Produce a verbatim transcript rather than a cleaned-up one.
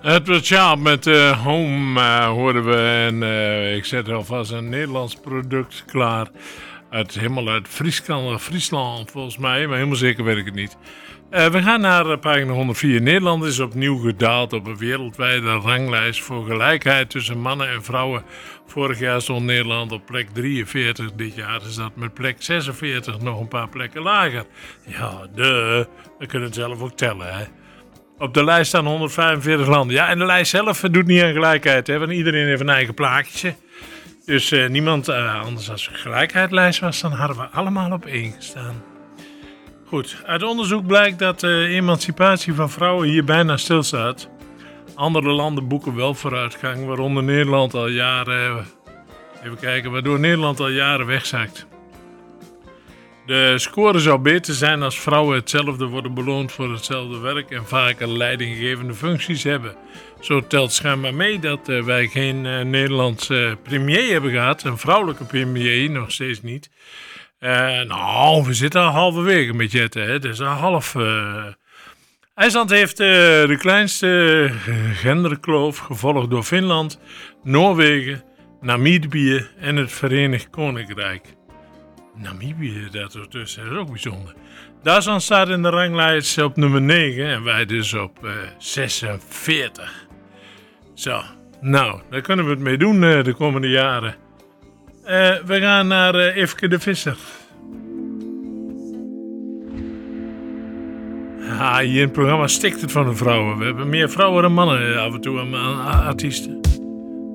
Het was ja, met uh, Home uh, hoorden we en uh, ik zet alvast een Nederlands product klaar. Uit, helemaal uit Friesland, Friesland volgens mij, maar helemaal zeker weet ik het niet. Uh, we gaan naar uh, pagina honderdvier. Nederland is opnieuw gedaald op een wereldwijde ranglijst voor gelijkheid tussen mannen en vrouwen. Vorig jaar stond Nederland op plek drieënveertig. Dit jaar is dat met plek zesenveertig nog een paar plekken lager. Ja, de, we kunnen het zelf ook tellen, hè. Op de lijst staan honderdvijfenveertig landen. Ja, en de lijst zelf doet niet aan gelijkheid, hè, want iedereen heeft een eigen plaatje. Dus uh, niemand, uh, anders als een gelijkheidslijst was, dan hadden we allemaal op één gestaan. Goed, uit onderzoek blijkt dat de uh, emancipatie van vrouwen hier bijna stilstaat. Andere landen boeken wel vooruitgang, waaronder Nederland al jaren, even kijken, waardoor Nederland al jaren wegzakt. De score zou beter zijn als vrouwen hetzelfde worden beloond voor hetzelfde werk en vaker leidinggevende functies hebben. Zo telt schijnbaar mee dat uh, wij geen uh, Nederlandse premier hebben gehad, een vrouwelijke premier, nog steeds niet. Uh, nou, we zitten al halverwege met jetten, hè. Het is al half. Uh... IJsland heeft uh, de kleinste uh, genderkloof, gevolgd door Finland, Noorwegen, Namibië en het Verenigd Koninkrijk. Namibië dat ertussen, dat is ook bijzonder. Duitsland staat in de ranglijst op nummer negen en wij dus op uh, zesenveertig. Zo, nou, daar kunnen we het mee doen uh, de komende jaren. Uh, we gaan naar uh, Ifke de Visser. Ah, hier in het programma stikt het van de vrouwen. We hebben meer vrouwen dan mannen af en toe aan artiesten.